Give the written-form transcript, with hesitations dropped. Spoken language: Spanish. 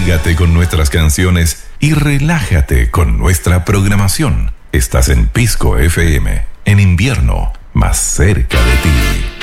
Abrígate con nuestras canciones y relájate con nuestra programación. Estás en Pisco FM, en invierno, más cerca de ti.